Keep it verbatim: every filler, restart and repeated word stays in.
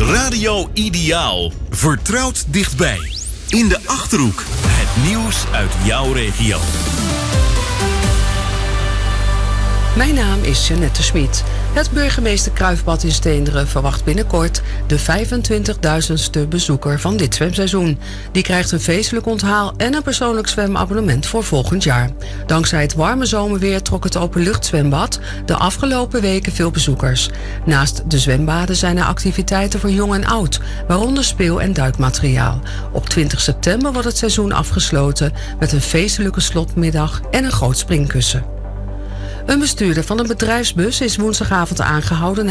Radio Ideaal. Vertrouwd dichtbij. In de Achterhoek. Het nieuws uit jouw regio. Mijn naam is Jeannette Schmid. Het burgemeester Kruifbad in Steenderen verwacht binnenkort de vijfentwintigduizendste bezoeker van dit zwemseizoen. Die krijgt een feestelijk onthaal en een persoonlijk zwemabonnement voor volgend jaar. Dankzij het warme zomerweer trok het openluchtzwembad de afgelopen weken veel bezoekers. Naast de zwembaden zijn er activiteiten voor jong en oud, waaronder speel- en duikmateriaal. Op twintig september wordt het seizoen afgesloten met een feestelijke slotmiddag en een groot springkussen. Een bestuurder van een bedrijfsbus is woensdagavond aangehouden